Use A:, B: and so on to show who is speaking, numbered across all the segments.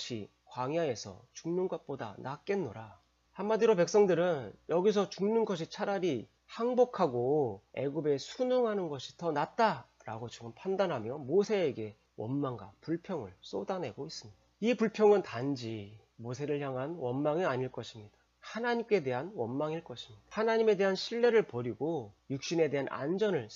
A: 같이 광야에서 죽는 것보다 낫겠노라. 한마디로 백성들은 여기서 죽는 것이 차라리 항복하고 애굽에 순응하는 것이 더 낫다라고 지금 판단하며 모세에게 원망과 불평을 쏟아내고 있습니다. 이 불평은 단지 모세를 향한 원망이 아닐 것입니다. 하나님께 대한 원망일 것입니다. 하나님에 대한 신뢰를 버리고 육신에 대한 안전을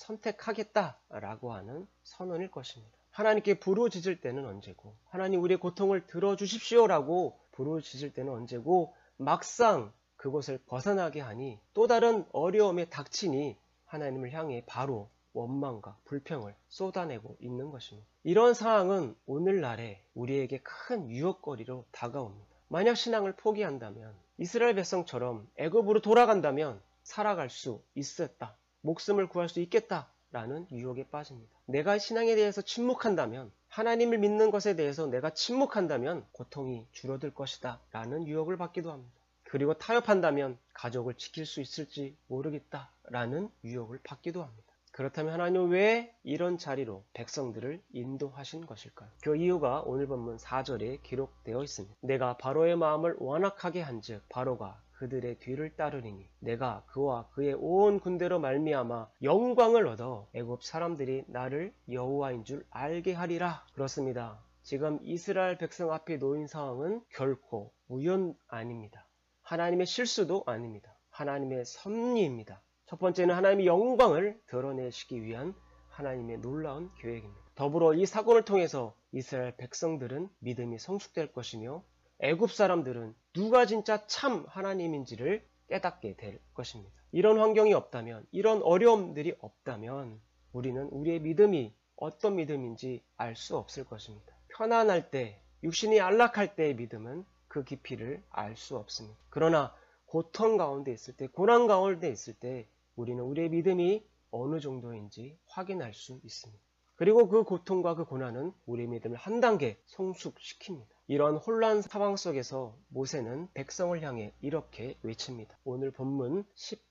A: 선택하겠다라고 하는 선언일 것입니다. 하나님께 부르짖을 때는 언제고, 하나님 우리의 고통을 들어주십시오라고 부르짖을 때는 언제고, 막상 그곳을 벗어나게 하니 또 다른 어려움에 닥치니 하나님을 향해 바로 원망과 불평을 쏟아내고 있는 것입니다. 이런 상황은 오늘날에 우리에게 큰 유혹거리로 다가옵니다. 만약 신앙을 포기한다면, 이스라엘 백성처럼 애굽으로 돌아간다면 살아갈 수 있었다, 목숨을 구할 수 있겠다라는 유혹에 빠집니다. 내가 신앙에 대해서 침묵한다면, 하나님을 믿는 것에 대해서 내가 침묵한다면 고통이 줄어들 것이다 라는 유혹을 받기도 합니다. 그리고 타협한다면 가족을 지킬 수 있을지 모르겠다라는 유혹을 받기도 합니다. 그렇다면 하나님은 왜 이런 자리로 백성들을 인도하신 것일까요? 그 이유가 오늘 본문 4절에 기록되어 있습니다. 내가 바로의 마음을 완악하게 한즉 바로가 그들의 뒤를 따르리니 내가 그와 그의 온 군대로 말미암아 영광을 얻어 애굽 사람들이 나를 여호와인 줄 알게 하리라. 그렇습니다. 지금 이스라엘 백성 앞에 놓인 상황은 결코 우연 아닙니다. 하나님의 실수도 아닙니다. 하나님의 섭리입니다. 첫 번째는 하나님의 영광을 드러내시기 위한 하나님의 놀라운 계획입니다. 더불어 이 사건을 통해서 이스라엘 백성들은 믿음이 성숙될 것이며 애굽 사람들은 누가 진짜 참 하나님인지를 깨닫게 될 것입니다. 이런 환경이 없다면, 이런 어려움들이 없다면 우리는 우리의 믿음이 어떤 믿음인지 알 수 없을 것입니다. 편안할 때, 육신이 안락할 때의 믿음은 그 깊이를 알 수 없습니다. 그러나 고통 가운데 있을 때, 고난 가운데 있을 때 우리는 우리의 믿음이 어느 정도인지 확인할 수 있습니다. 그리고 그 고통과 그 고난은 우리의 믿음을 한 단계 성숙시킵니다. 이런 혼란 상황 속에서 모세는 백성을 향해 이렇게 외칩니다. 오늘 본문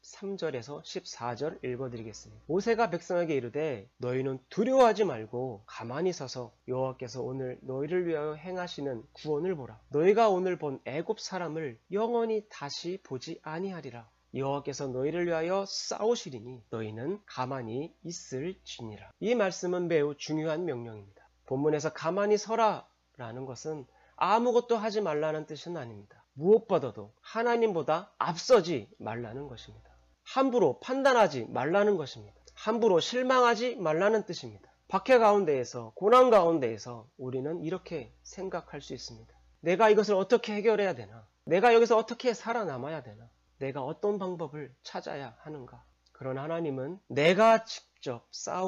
A: 13절에서 14절 읽어드리겠습니다. 모세가 백성에게 이르되 너희는 두려워하지 말고 가만히 서서 여호와께서 오늘 너희를 위하여 행하시는 구원을 보라. 너희가 오늘 본 애굽 사람을 영원히 다시 보지 아니하리라. 여호와께서 너희를 위하여 싸우시리니 너희는 가만히 있을지니라. 이 말씀은 매우 중요한 명령입니다. 본문에서 가만히 서라 라는 것은 아무것도 하지 말라는 뜻은 아닙니다. 무엇보다도 하나님보다 앞서지 말라는 것입니다. 함부로 판단하지 말라는 것입니다. 함부로 실망하지 말라는 뜻입니다. 박해 가운데에서, 고난 가운데에서 우리는 이렇게 생각할 수 있습니다. 내가 이것을 어떻게 해결해야 되나? 내가 여기서 어떻게 살아남아야 되나? 내가 어떤 방법을 찾아야 하는가? 그러나 하나님은 내가 직접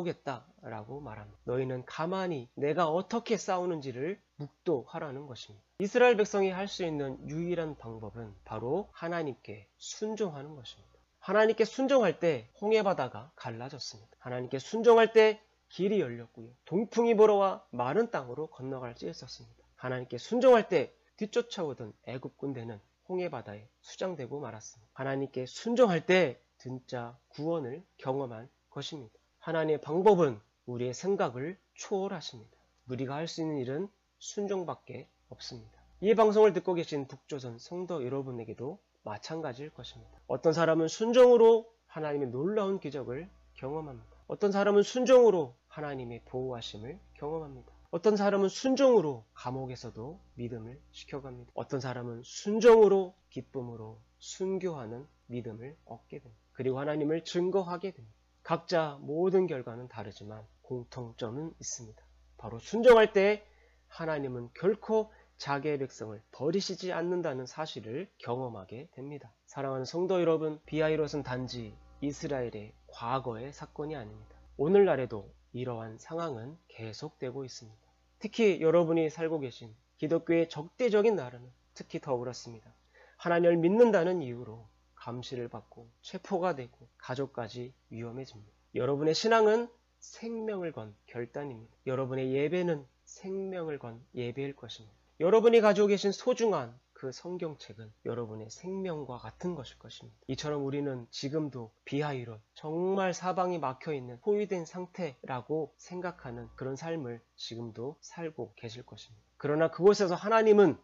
A: 싸우겠다라고 말합니다. 너희는 가만히 내가 어떻게 싸우는지를 묵도하라는 것입니다. 이스라엘 백성이 할 수 있는 유일한 방법은 바로 하나님께 순종하는 것입니다. 하나님께 순종할 때 홍해바다가 갈라졌습니다. 하나님께 순종할 때 길이 열렸고요. 동풍이 불어와 마른 땅으로 건너갈 수 있었습니다. 하나님께 순종할 때 뒤쫓아오던 애굽 군대는 홍해바다에 수장되고 말았습니다. 하나님께 순종할 때 진짜 구원을 경험한 것입니다. 하나님의 방법은 우리의 생각을 초월하십니다. 우리가 할 수 있는 일은 순종밖에 없습니다. 이 방송을 듣고 계신 북조선 성도 여러분에게도 마찬가지일 것입니다. 어떤 사람은 순종으로 하나님의 놀라운 기적을 경험합니다. 어떤 사람은 순종으로 하나님의 보호하심을 경험합니다. 어떤 사람은 순종으로 감옥에서도 믿음을 지켜갑니다. 어떤 사람은 순종으로 기쁨으로 순교하는 믿음을 얻게 됩니다. 그리고 하나님을 증거하게 됩니다. 각자 모든 결과는 다르지만 공통점은 있습니다. 바로 순종할 때 하나님은 결코 자기의 백성을 버리시지 않는다는 사실을 경험하게 됩니다. 사랑하는 성도 여러분, 비하이롯은 단지 이스라엘의 과거의 사건이 아닙니다. 오늘날에도 이러한 상황은 계속되고 있습니다. 특히 여러분이 살고 계신 기독교의 적대적인 나라는 특히 더 그렇습니다. 하나님을 믿는다는 이유로 감시를 받고 체포가 되고 가족까지 위험해집니다. 여러분의 신앙은 생명을 건 결단입니다. 여러분의 예배는 생명을 건 예배일 것입니다. 여러분이 가지고 계신 소중한 그 성경책은 여러분의 생명과 같은 것일 것입니다. 이처럼 우리는 지금도 비하이롯, 정말 사방이 막혀있는 포위된 상태라고 생각하는 그런 삶을 지금도 살고 계실 것입니다. 그러나 그곳에서 하나님은